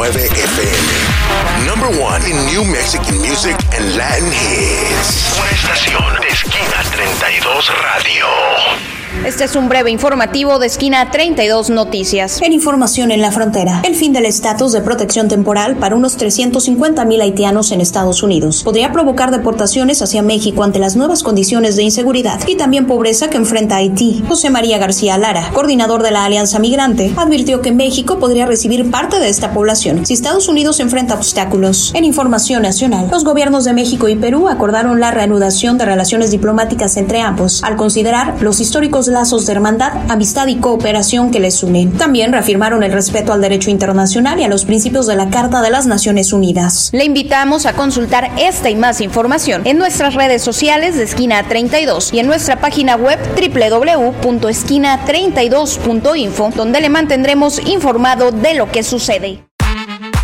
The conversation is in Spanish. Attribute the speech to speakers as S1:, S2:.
S1: FM. Number one in New Mexican music and Latin hits. Una estación de Esquina 32 Radio.
S2: Este es un breve informativo de Esquina 32 Noticias.
S3: En información en la frontera, el fin del estatus de protección temporal para unos 350,000 haitianos en Estados Unidos podría provocar deportaciones hacia México ante las nuevas condiciones de inseguridad y también pobreza que enfrenta Haití. José María García Lara, coordinador de la Alianza Migrante, advirtió que México podría recibir parte de esta población si Estados Unidos enfrenta obstáculos. En información nacional, los gobiernos de México y Perú acordaron la reanudación de relaciones diplomáticas entre ambos, al considerar los históricos lazos de hermandad, amistad y cooperación que les unen. También reafirmaron el respeto al derecho internacional y a los principios de la Carta de las Naciones Unidas.
S2: Le invitamos a consultar esta y más información en nuestras redes sociales de Esquina 32 y en nuestra página web www.esquina32.info, donde le mantendremos informado de lo que sucede.